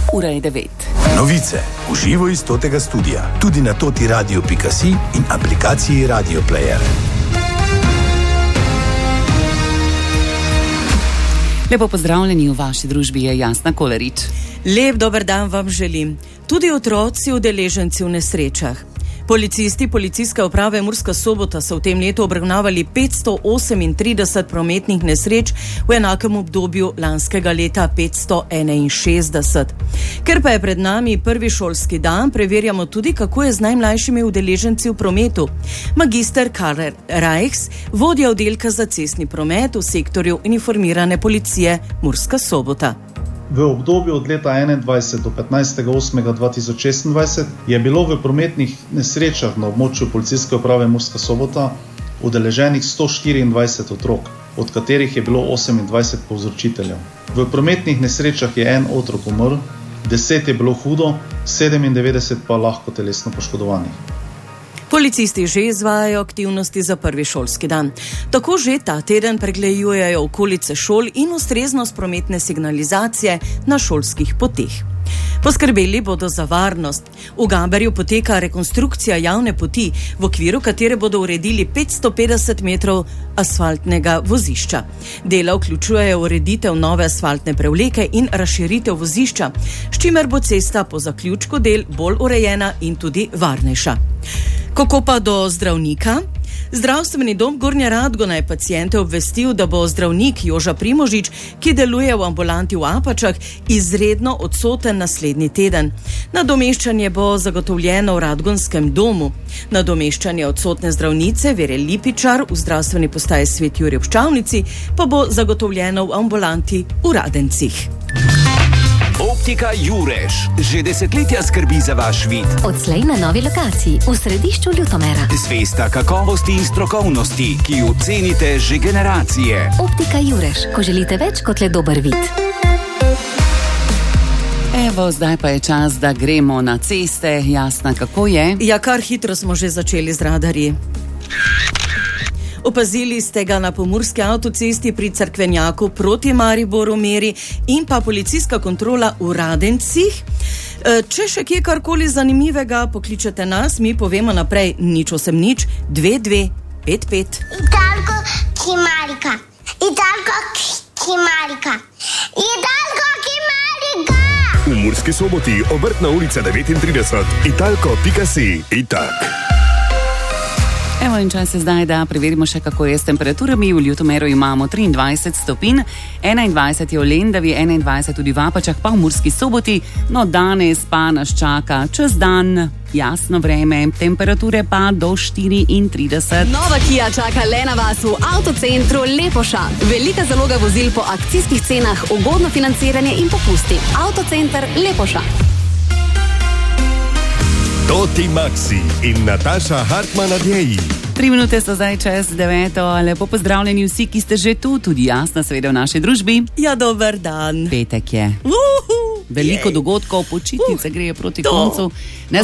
Ura je 9. Novice v živo iz Totega studia, tudi na totiradio.si in aplikaciji Radio Player. Lepo pozdravljeni, v vaši družbi je Jasna Kolarič. Lep dober dan vam želim. Tudi otroci udeleženci v nesrečah. Policisti Policijske uprave Murska Sobota so v tem letu obravnavali 538 prometnih nesreč, v enakem obdobju lanskega leta 561. Ker pa je pred nami prvi šolski dan, preverjamo tudi, kako je z najmlajšimi udeleženci v prometu. Magister Karel Rajks, vodja oddelka za cestni promet v sektorju uniformirane policije Murska Sobota. V obdobju od leta 21 do 15.8.2026 je bilo v prometnih nesrečah na območju Policijske uprave Murska Sobota udeleženih 124 otrok, od katerih je bilo 28 povzročiteljev. V prometnih nesrečah je en otrok umrl, 10 je bilo hudo, 97 pa lahko telesno poškodovanih. Policisti že izvajajo aktivnosti za prvi šolski dan. Tako že ta teden pregledujejo okolice šol in ustreznost prometne signalizacije na šolskih poteh. Poskrbeli bodo za varnost. V Gaberju poteka rekonstrukcija javne poti, v okviru katere bodo uredili 550 metrov asfaltnega vozišča. Dela vključujejo ureditev nove asfaltne prevleke in razširitev vozišča, s čimer bo cesta po zaključku del bolj urejena in tudi varnejša. Kako pa do zdravnika? Zdravstveni dom Gornja Radgona je paciente obvestil, da bo zdravnik Joža Primožič, ki deluje v ambulanti v Apačah, izredno odsoten naslednji teden. Nadomeščanje bo zagotovljeno v Radgonskem domu. Nadomeščanje odsotne zdravnice Vere Lipičar v zdravstveni postaji Svet Jurij v Pščavnici pa bo zagotovljeno v ambulanti v Radencih. Optika Jurež že desetletja skrbi za vaš vid. Odslej na novi lokaciji v središču Ljutomera. Zvesta kakovosti in strokovnosti, ki jo cenite že generacije. Optika Jurež, ko želite več kot le dober vid. Evo, zdaj pa je čas, da gremo na ceste. Jasna, kako je? Ja, kar hitro smo že začeli z radarji. Opazili ste ga na pomurski avtocesti pri Cerkvenjaku proti Mariboru meri in pa policijska kontrola v Radencih. Če še kje karkoli zanimivega, pokličete nas, mi povemo naprej 082-2255. Italko Kimarika. Italko Kimarika. Italko Kimarika. V Murski Soboti, Obrtna ulica 39, italko.si. Itak. Evo in čas je zdaj, da preverimo še, kako je s temperaturami. V Ljutomeru imamo 23 stopinj, 21 je v Lendavi, 21 tudi v Apačah, pa v Murski Soboti. No, danes pa nas čaka čez dan jasno vreme, temperature pa do 34. Nova Kia čaka le na vas v avtocentru Lepoša. Velika zaloga vozil po akcijskih cenah, ugodno financiranje in popusti. Avtocenter Lepoša. Toti Maxi in Nataša Hartman-Adjeji. 3 minute so zdaj čez 9. Lepo pozdravljeni vsi, ki ste že tu, tudi Jasna seveda v naši družbi. Ja, dober dan. Petek je. Veliko dogodkov, počitnice grejo proti koncu. Ne